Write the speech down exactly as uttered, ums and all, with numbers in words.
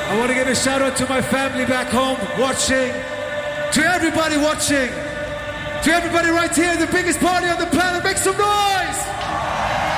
I want to give a shout out to my family back home watching, to everybody watching, to everybody right here, the biggest part